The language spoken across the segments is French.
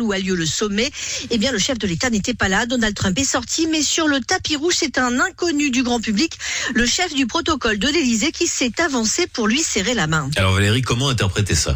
où a lieu le sommet. Eh bien, le chef de l'État n'était pas là. Donald Trump est sorti, mais sur le tapis rouge, c'est un inconnu du grand public, le chef du protocole de l'Élysée, qui s'est avancé pour lui serrer la main. Alors Valérie, comment interpréter ça ?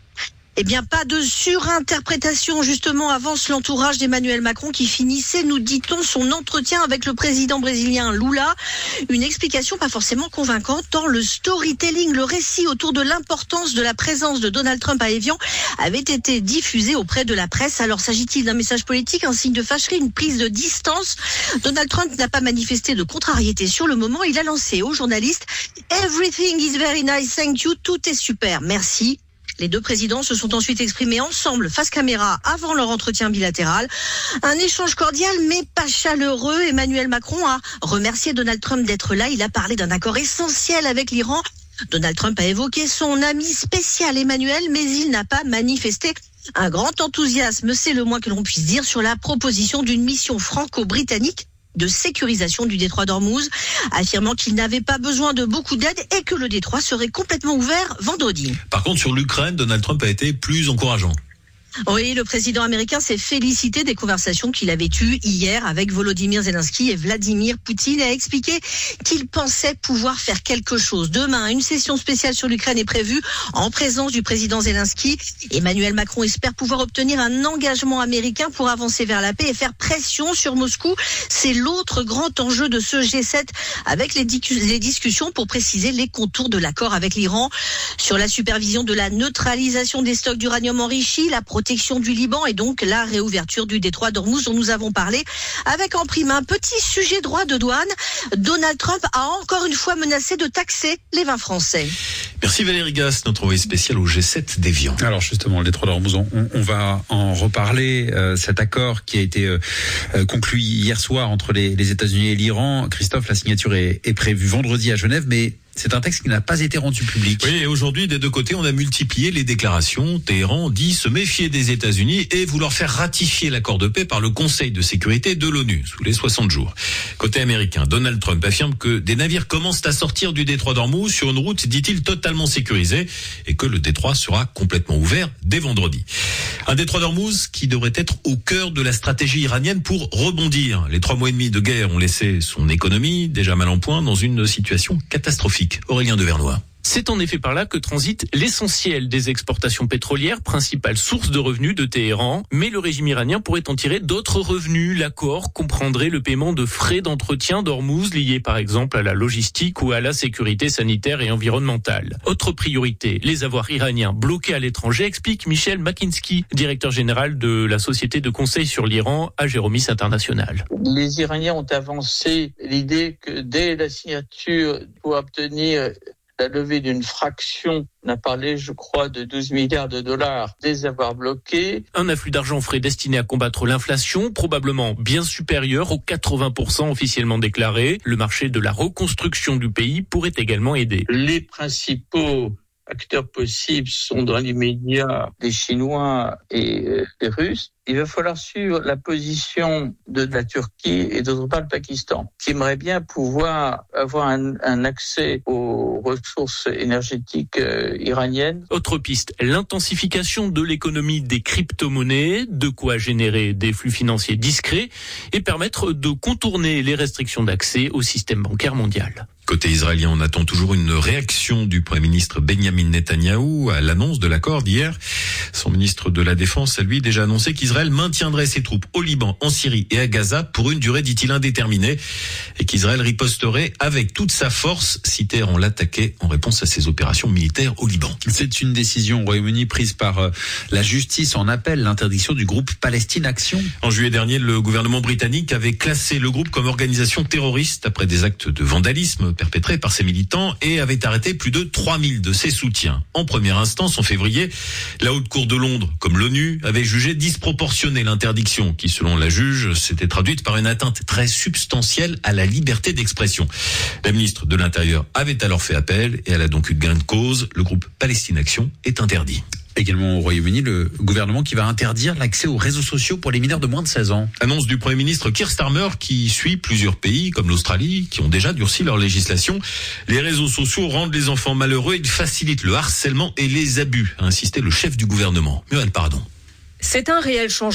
Eh bien, pas de surinterprétation. Justement, avance l'entourage d'Emmanuel Macron qui finissait, nous dit-on, son entretien avec le président brésilien Lula. Une explication pas forcément convaincante, tant le storytelling, le récit autour de l'importance de la présence de Donald Trump à Évian avait été diffusé auprès de la presse. Alors, s'agit-il d'un message politique, un signe de fâcherie, une prise de distance ? Donald Trump n'a pas manifesté de contrariété sur le moment. Il a lancé aux journalistes « Everything is very nice, thank you », tout est super, merci. Les deux présidents se sont ensuite exprimés ensemble, face caméra, avant leur entretien bilatéral. Un échange cordial, mais pas chaleureux. Emmanuel Macron a remercié Donald Trump d'être là. Il a parlé d'un accord essentiel avec l'Iran. Donald Trump a évoqué son ami spécial Emmanuel, mais il n'a pas manifesté un grand enthousiasme, c'est le moins que l'on puisse dire, sur la proposition d'une mission franco-britannique de sécurisation du détroit d'Ormuz, affirmant qu'il n'avait pas besoin de beaucoup d'aide et que le détroit serait complètement ouvert vendredi. Par contre, sur l'Ukraine, Donald Trump a été plus encourageant. Oui, le président américain s'est félicité des conversations qu'il avait eues hier avec Volodymyr Zelensky et Vladimir Poutine et a expliqué qu'il pensait pouvoir faire quelque chose. Demain, une session spéciale sur l'Ukraine est prévue en présence du président Zelensky. Emmanuel Macron espère pouvoir obtenir un engagement américain pour avancer vers la paix et faire pression sur Moscou. C'est l'autre grand enjeu de ce G7 avec les discussions pour préciser les contours de l'accord avec l'Iran sur la supervision de la neutralisation des stocks d'uranium enrichi, la protection du Liban et donc la réouverture du détroit d'Ormuz dont nous avons parlé avec en prime un petit sujet droit de douane. Donald Trump a encore une fois menacé de taxer les vins français. Merci Valérie Gasse, notre envoyé spécial au G7 d'Évian. Alors justement, le détroit d'Ormuz, on va en reparler. Cet accord qui a été conclu hier soir entre les États-Unis et l'Iran. Christophe, la signature est prévue vendredi à Genève, mais c'est un texte qui n'a pas été rendu public. Oui, et aujourd'hui, des deux côtés, on a multiplié les déclarations. Téhéran dit se méfier des États-Unis et vouloir faire ratifier l'accord de paix par le Conseil de sécurité de l'ONU sous les 60 jours. Côté américain, Donald Trump affirme que des navires commencent à sortir du détroit d'Ormuz sur une route, dit-il, totalement sécurisée et que le détroit sera complètement ouvert dès vendredi. Un détroit d'Ormuz qui devrait être au cœur de la stratégie iranienne pour rebondir. Les 3 mois et demi de guerre ont laissé son économie déjà mal en point dans une situation catastrophique. Aurélien Devernois. C'est en effet par là que transite l'essentiel des exportations pétrolières, principale source de revenus de Téhéran. Mais le régime iranien pourrait en tirer d'autres revenus. L'accord comprendrait le paiement de frais d'entretien d'Ormuz liés par exemple à la logistique ou à la sécurité sanitaire et environnementale. Autre priorité, les avoirs iraniens bloqués à l'étranger, explique Michel Makinsky, directeur général de la société de conseil sur l'Iran à Jérômis International. Les Iraniens ont avancé l'idée que dès la signature, pour obtenir la levée d'une fraction, on a parlé, je crois, de 12 milliards de dollars des avoirs bloqués. Un afflux d'argent frais destiné à combattre l'inflation, probablement bien supérieur aux 80% officiellement déclarés. Le marché de la reconstruction du pays pourrait également aider. Les principaux acteurs possibles sont dans l'immédiat les Chinois et les Russes. Il va falloir suivre la position de la Turquie et d'autre part le Pakistan, qui aimerait bien pouvoir avoir un accès aux ressources énergétiques iraniennes. Autre piste, l'intensification de l'économie des crypto-monnaies, de quoi générer des flux financiers discrets et permettre de contourner les restrictions d'accès au système bancaire mondial. Côté israélien, on attend toujours une réaction du Premier ministre Benyamin Netanyahou à l'annonce de l'accord d'hier. Son ministre de la Défense a lui déjà annoncé qu'Israël maintiendrait ses troupes au Liban, en Syrie et à Gaza pour une durée, dit-il, indéterminée et qu'Israël riposterait avec toute sa force si Téhéran l'attaquait en réponse à ses opérations militaires au Liban. C'est une décision au Royaume-Uni prise par la justice en appel, l'interdiction du groupe Palestine Action. En juillet dernier, le gouvernement britannique avait classé le groupe comme organisation terroriste après des actes de vandalisme perpétrés par ses militants et avait arrêté plus de 3000 de ses soutiens. En première instance, en février, la Haute Cour de Londres, comme l'ONU, avait jugé disproportionnée l'interdiction qui, selon la juge, s'était traduite par une atteinte très substantielle à la liberté d'expression. La ministre de l'Intérieur avait alors fait appel et elle a donc eu gain de cause. Le groupe Palestine Action est interdit. Également au Royaume-Uni, le gouvernement qui va interdire l'accès aux réseaux sociaux pour les mineurs de moins de 16 ans. Annonce du Premier ministre Keir Starmer qui suit plusieurs pays comme l'Australie qui ont déjà durci leur législation. Les réseaux sociaux rendent les enfants malheureux et ils facilitent le harcèlement et les abus, a insisté le chef du gouvernement. Muriel Pardon. C'est un réel changement.